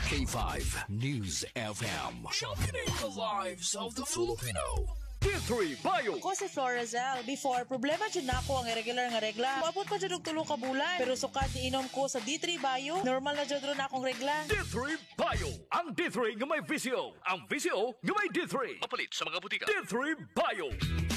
K5 News FM. Championing the lives of the Filipino. D3 Bio. Ako si Florazel. Before, problema dyan na ako ang irregular nga regla. Maabot pa dyan og 3 ka bulan. Pero sukat iinom ko sa D3 Bio, normal na dyan ron akong regla. D3 Bio. Ang D3 nga may visyo. Ang visyo nga may D3. Mapalit sa mga butika. D3 Bio.